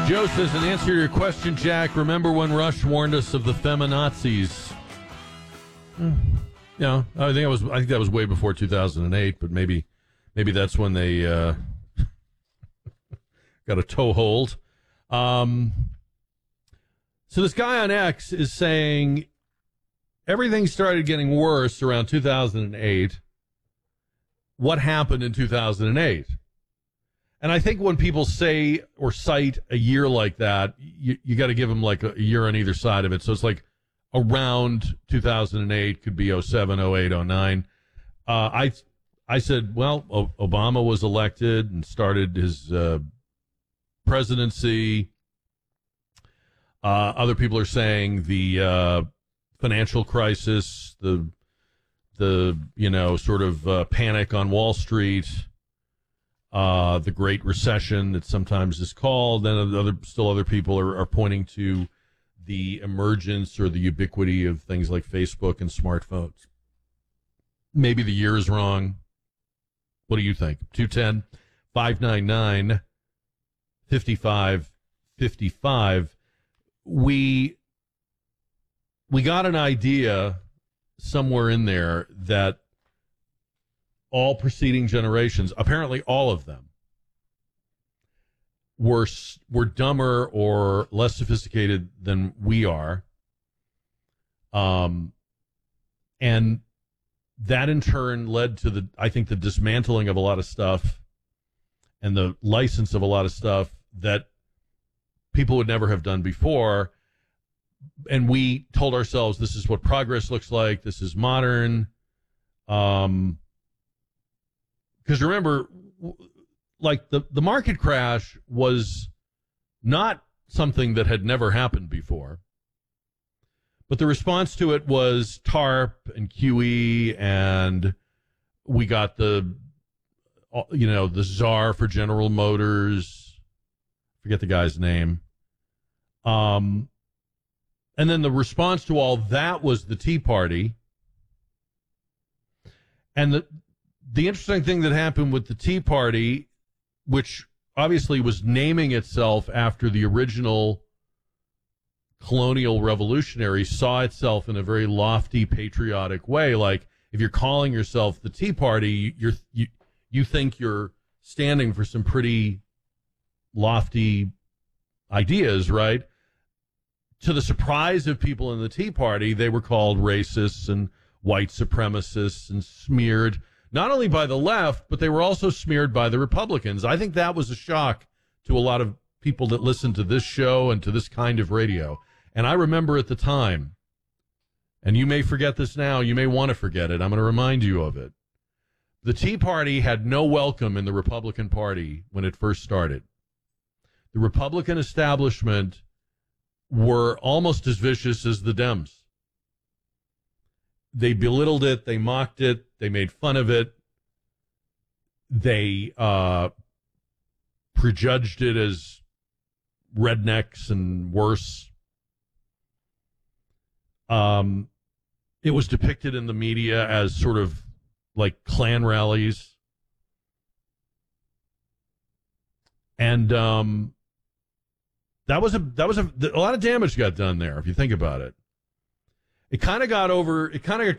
Joe says, in answer to your question, Jack, remember when Rush warned us of the feminazis? Yeah, I think that was way before 2008, but maybe that's when they got a toehold. So this guy on X is saying everything started getting worse around 2008. What happened in 2008? And I think when people say or cite a year like that, you got to give them like a year on either side of it. So it's like around 2008, could be 07, 08, 09. I said, well, Obama was elected and started his presidency. Other people are saying the financial crisis, the sort of panic on Wall Street, the Great Recession that sometimes is called, and other people are pointing to the emergence or the ubiquity of things like Facebook and smartphones. Maybe the year is wrong. What do you think? 210-599-5555. We got an idea somewhere in there that all preceding generations, apparently all of them, were dumber or less sophisticated than we are. And that in turn led to the dismantling of a lot of stuff and the license of a lot of stuff that people would never have done before. And we told ourselves, this is what progress looks like. This is modern. Because remember, like the market crash was not something that had never happened before. But the response to it was TARP and QE, and we got the czar for General Motors. Forget the guy's name. And then the response to all that was the Tea Party. And the interesting thing that happened with the Tea Party, which obviously was naming itself after the original colonial revolutionary, saw itself in a very lofty, patriotic way. Like, if you're calling yourself the Tea Party, you think you're standing for some pretty lofty ideas, right? To the surprise of people in the Tea Party, they were called racists and white supremacists and smeared not only by the left, but they were also smeared by the Republicans. I think that was a shock to a lot of people that listen to this show and to this kind of radio. And I remember at the time, and you may forget this now, you may want to forget it, I'm going to remind you of it. The Tea Party had no welcome in the Republican Party when it first started. The Republican establishment were almost as vicious as the Dems. They belittled it, they mocked it, they made fun of it, they prejudged it as rednecks and worse. It was depicted in the media as sort of like Klan rallies. And that was a lot of damage got done there, if you think about it. It kind of got